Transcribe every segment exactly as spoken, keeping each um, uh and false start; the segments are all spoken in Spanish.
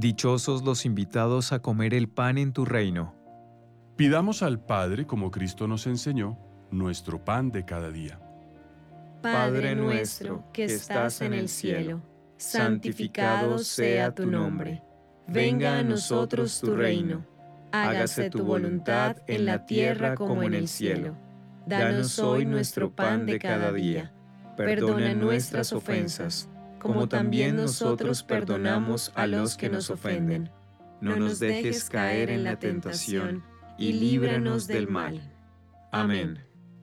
Dichosos los invitados a comer el pan en tu reino. Pidamos al Padre, como Cristo nos enseñó, nuestro pan de cada día. Padre nuestro que estás en el cielo, santificado sea tu nombre. Venga a nosotros tu reino. Hágase tu voluntad en la tierra como en el cielo. Danos hoy nuestro pan de cada día. Perdona nuestras ofensas, como también nosotros perdonamos a los que nos ofenden. No nos dejes caer en la tentación, y líbranos del mal. Amén.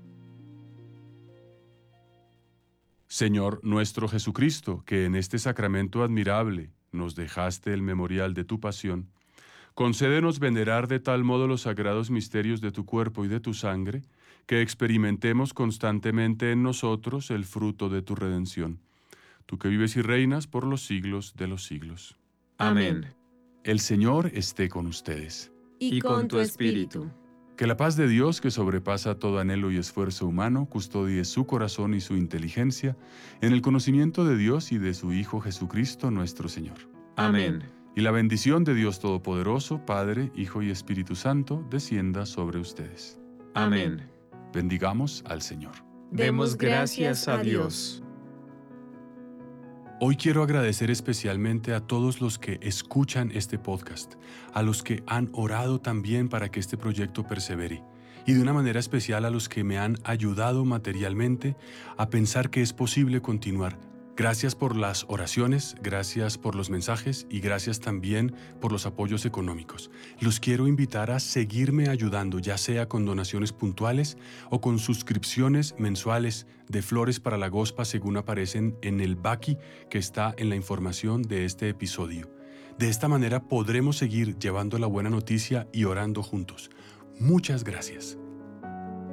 Señor nuestro Jesucristo, que en este sacramento admirable nos dejaste el memorial de tu pasión, concédenos venerar de tal modo los sagrados misterios de tu cuerpo y de tu sangre, que experimentemos constantemente en nosotros el fruto de tu redención. Tú que vives y reinas por los siglos de los siglos. Amén. El Señor esté con ustedes. Y con tu espíritu. Que la paz de Dios, que sobrepasa todo anhelo y esfuerzo humano, custodie su corazón y su inteligencia en el conocimiento de Dios y de su Hijo Jesucristo nuestro Señor. Amén. Y la bendición de Dios Todopoderoso, Padre, Hijo y Espíritu Santo, descienda sobre ustedes. Amén. Bendigamos al Señor. Demos gracias a Dios. Hoy quiero agradecer especialmente a todos los que escuchan este podcast, a los que han orado también para que este proyecto persevere, y de una manera especial a los que me han ayudado materialmente a pensar que es posible continuar. Gracias por las oraciones, gracias por los mensajes y gracias también por los apoyos económicos. Los quiero invitar a seguirme ayudando, ya sea con donaciones puntuales o con suscripciones mensuales de Flores para la Gospa según aparecen en el Baki que está en la información de este episodio. De esta manera podremos seguir llevando la buena noticia y orando juntos. Muchas gracias.